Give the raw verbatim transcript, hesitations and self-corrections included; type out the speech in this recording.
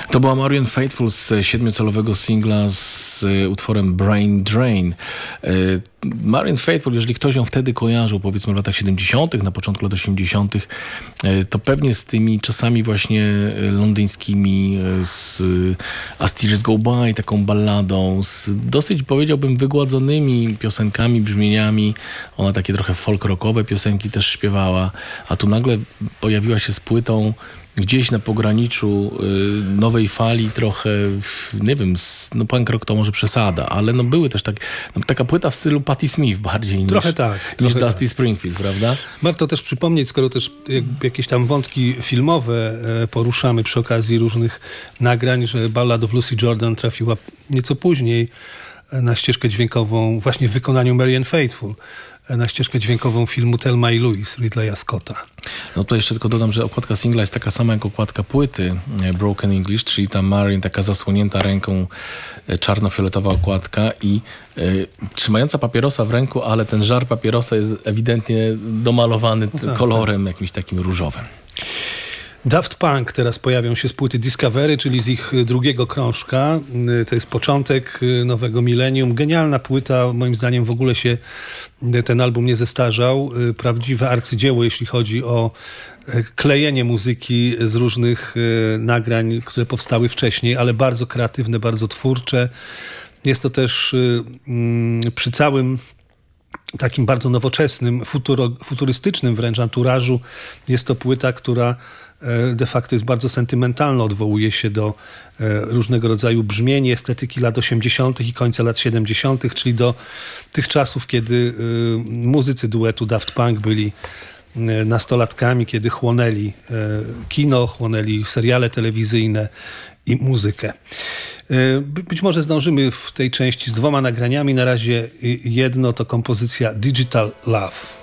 To była Marianne Faithfull z siedmiocalowego singla z utworem Brain Drain. Marianne Faithfull, jeżeli ktoś ją wtedy kojarzył, powiedzmy w latach siedemdziesiątych, na początku lat osiemdziesiątych, to pewnie z tymi czasami właśnie londyńskimi, z As Tears Go By, taką balladą, z dosyć, powiedziałbym, wygładzonymi piosenkami, brzmieniami. Ona takie trochę folk-rockowe piosenki też śpiewała, a tu nagle pojawiła się z płytą gdzieś na pograniczu y, nowej fali, trochę, nie wiem, no punk rock to może przesada, ale no były też tak, no, taka płyta w stylu Patti Smith bardziej niż, trochę tak, niż trochę Dusty tak. Springfield, prawda? Warto też przypomnieć, skoro też jak, jakieś tam wątki filmowe e, poruszamy przy okazji różnych nagrań, że Ballad of Lucy Jordan trafiła nieco później na ścieżkę dźwiękową, właśnie w wykonaniu Marianne Faithfull, na ścieżkę dźwiękową filmu Thelma i Louise Ridleya Scotta. No to jeszcze tylko dodam, że okładka singla jest taka sama jak okładka płyty Broken English, czyli ta Marianne taka zasłonięta ręką, czarno-fioletowa okładka i y, trzymająca papierosa w ręku, ale ten żar papierosa jest ewidentnie domalowany no tak, kolorem tak. jakimś takim różowym. Daft Punk teraz pojawią się z płyty Discovery, czyli z ich drugiego krążka. To jest początek nowego milenium. Genialna płyta, moim zdaniem w ogóle się ten album nie zestarzał. Prawdziwe arcydzieło, jeśli chodzi o klejenie muzyki z różnych nagrań, które powstały wcześniej, ale bardzo kreatywne, bardzo twórcze. Jest to też przy całym takim bardzo nowoczesnym, futuro, futurystycznym wręcz anturażu. Jest to płyta, która de facto jest bardzo sentymentalna, odwołuje się do różnego rodzaju brzmieni, estetyki lat osiemdziesiątych i końca lat siedemdziesiątych, czyli do tych czasów, kiedy muzycy duetu Daft Punk byli nastolatkami, kiedy chłonęli kino, chłonęli seriale telewizyjne i muzykę. Być może zdążymy w tej części z dwoma nagraniami. Na razie jedno to kompozycja Digital Love.